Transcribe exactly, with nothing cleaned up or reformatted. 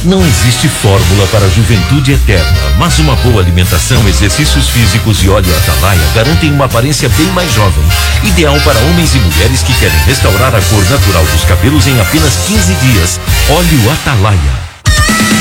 Não existe fórmula para a juventude eterna, mas uma boa alimentação, exercícios físicos e óleo Atalaia garantem uma aparência bem mais jovem. Ideal para homens e mulheres que querem restaurar a cor natural dos cabelos em apenas quinze dias. Óleo Atalaia.